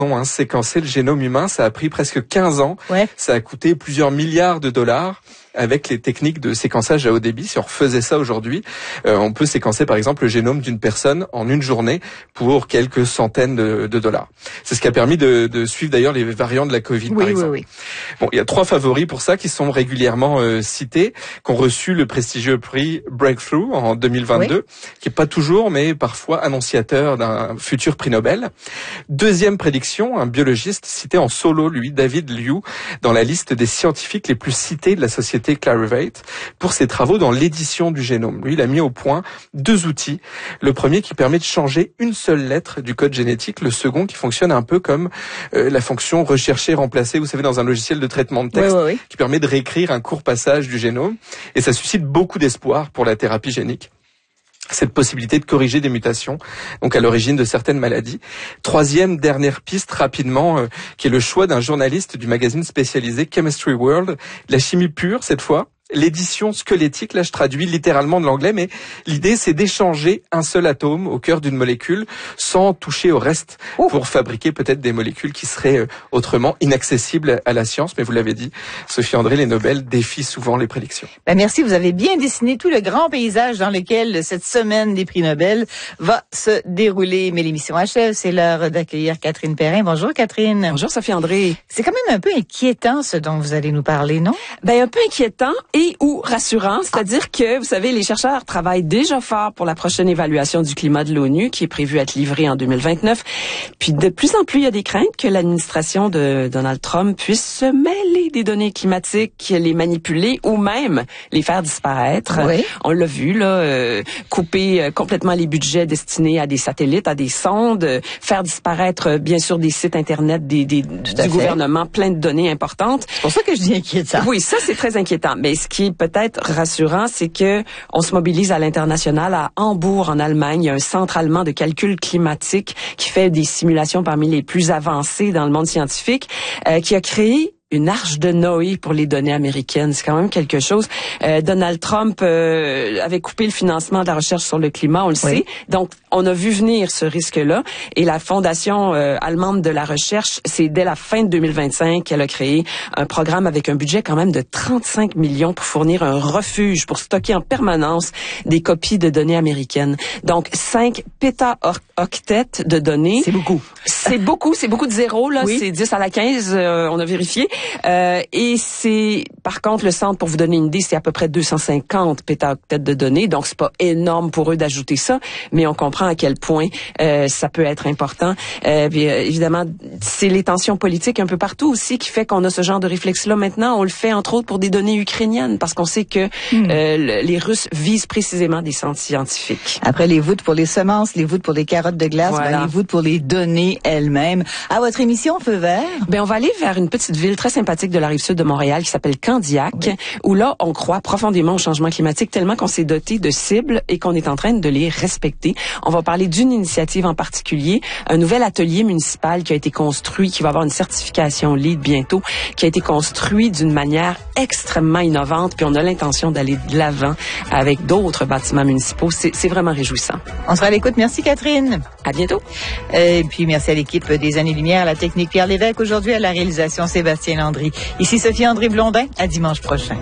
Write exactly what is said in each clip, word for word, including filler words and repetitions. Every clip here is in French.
Hein, séquencer le génome humain, ça a pris presque quinze ans. Ouais. Ça a coûté plusieurs milliards de dollars. Avec les techniques de séquençage à haut débit, si on refaisait ça aujourd'hui, euh, on peut séquencer par exemple le génome d'une personne en une journée pour quelques centaines de, de dollars. C'est ce qui a permis de, de suivre d'ailleurs les variants de la Covid, oui, par exemple. Oui, oui. Bon, il y a trois favoris pour ça qui sont régulièrement euh, cités, qui ont reçu le prestigieux prix Breakthrough en deux mille vingt-deux, oui. qui est pas toujours, mais parfois annonciateur d'un futur prix Nobel. Deuxième prédiction, un biologiste cité en solo, lui, David Liu, dans la liste des scientifiques les plus cités de la société Clarivate pour ses travaux dans l'édition du génome. Lui, il a mis au point deux outils. Le premier qui permet de changer une seule lettre du code génétique, le second qui fonctionne un peu comme euh, la fonction rechercher, remplacer, vous savez, dans un logiciel de traitement de texte, oui, oui, oui. qui permet de réécrire un court passage du génome. Et ça suscite beaucoup d'espoir pour la thérapie génique. Cette possibilité de corriger des mutations, donc à l'origine de certaines maladies. Troisième, dernière piste rapidement, euh, qui est le choix d'un journaliste du magazine spécialisé Chemistry World, la chimie pure cette fois. L'édition squelettique, là je traduis littéralement de l'anglais, mais l'idée c'est d'échanger un seul atome au cœur d'une molécule sans toucher au reste oh. pour fabriquer peut-être des molécules qui seraient autrement inaccessibles à la science. Mais vous l'avez dit, Sophie André, les Nobel défient souvent les prédictions. Ben merci, vous avez bien dessiné tout le grand paysage dans lequel cette semaine des prix Nobel va se dérouler. Mais l'émission achève, c'est l'heure d'accueillir Catherine Perrin. Bonjour Catherine. Bonjour Sophie André. C'est quand même un peu inquiétant ce dont vous allez nous parler, non? Ben un peu inquiétant et ou rassurant, c'est-à-dire que, vous savez, les chercheurs travaillent déjà fort pour la prochaine évaluation du climat de l'ONU qui est prévue être livrée en deux mille vingt-neuf. Puis de plus en plus, il y a des craintes que l'administration de Donald Trump puisse se mêler des données climatiques, les manipuler ou même les faire disparaître. Oui. On l'a vu, là, euh, couper euh, complètement les budgets destinés à des satellites, à des sondes, euh, faire disparaître, euh, bien sûr, des sites Internet des, des, du fait. gouvernement, plein de données importantes. C'est pour ça que je dis inquiétant. Oui, ça, c'est très inquiétant. Mais ce qui est peut-être rassurant, c'est que on se mobilise à l'international. À Hambourg, en Allemagne, il y a un centre allemand de calcul climatique qui fait des simulations parmi les plus avancées dans le monde scientifique, euh, qui a créé une arche de Noé pour les données américaines. C'est quand même quelque chose. Euh, Donald Trump euh, avait coupé le financement de la recherche sur le climat, on le oui. sait. Donc, on a vu venir ce risque-là. Et la Fondation euh, allemande de la recherche, c'est dès la fin de deux mille vingt-cinq qu'elle a créé un programme avec un budget quand même de trente-cinq millions pour fournir un refuge pour stocker en permanence des copies de données américaines. Donc, cinq pétaoctets de données. C'est beaucoup. C'est beaucoup. C'est beaucoup de zéros, là. Oui. C'est dix à la quinze, euh, on a vérifié. Euh, et c'est, par contre, le centre, pour vous donner une idée, c'est à peu près deux cent cinquante pétaoctets de données. Donc, c'est pas énorme pour eux d'ajouter ça, mais on comprend à quel point euh, ça peut être important. Euh, puis, euh, évidemment, c'est les tensions politiques un peu partout aussi qui fait qu'on a ce genre de réflexe-là maintenant. On le fait, entre autres, pour des données ukrainiennes, parce qu'on sait que mmh. euh, le, les Russes visent précisément des centres scientifiques. Après les voûtes pour les semences, les voûtes pour les carottes de glace, voilà. ben, les voûtes pour les données elles-mêmes. À votre émission Feu vert? Ben, on va aller vers une petite ville très sympathique de la Rive-Sud de Montréal qui s'appelle Candiac, oui. où là, on croit profondément au changement climatique tellement qu'on s'est doté de cibles et qu'on est en train de les respecter. On va parler d'une initiative en particulier, un nouvel atelier municipal qui a été construit, qui va avoir une certification LEED bientôt, qui a été construit d'une manière extrêmement innovante, puis on a l'intention d'aller de l'avant avec d'autres bâtiments municipaux. C'est, c'est vraiment réjouissant. On sera à l'écoute. Merci Catherine. À bientôt. Et puis merci à l'équipe des Années-Lumière, à la technique Pierre Lévesque, aujourd'hui à la réalisation Sébastien Landry. Ici Sophie André Blondin, à dimanche prochain.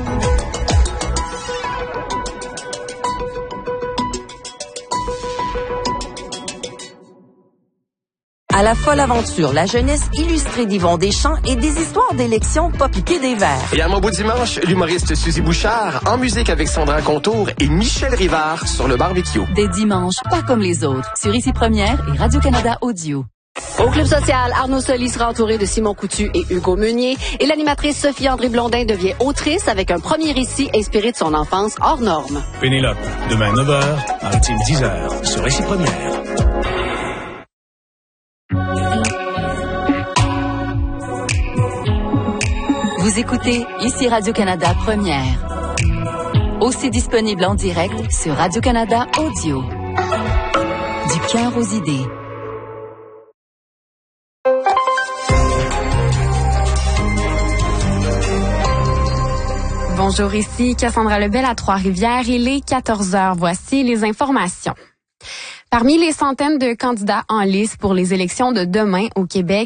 À la folle aventure, la jeunesse illustrée d'Yvon Deschamps et des histoires d'élections pas piquées des verres. Et à mon beau dimanche, l'humoriste Suzy Bouchard, en musique avec Sandra Contour et Michel Rivard sur le barbecue. Des dimanches, pas comme les autres, sur Ici Première et Radio-Canada Audio. Au Club social, Arnaud Soli sera entouré de Simon Coutu et Hugo Meunier et l'animatrice Sophie André Blondin devient autrice avec un premier récit inspiré de son enfance hors norme. Pénélope, demain neuf heures, maritime dix heures, sur Ici Première. Vous écoutez Ici Radio-Canada Première. Aussi disponible en direct sur Radio-Canada Audio. Du cœur aux idées. Bonjour, ici Cassandra Lebel à Trois-Rivières. Il est quatorze heures. Voici les informations. Parmi les centaines de candidats en lice pour les élections de demain au Québec,